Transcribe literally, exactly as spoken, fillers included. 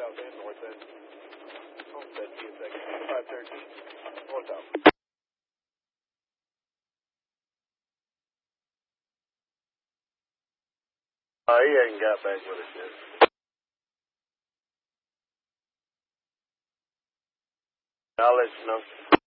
south end, north end. Homestead, T S X, five thirteen, north south. Uh, he hasn't got back with us yet. I'll let you know.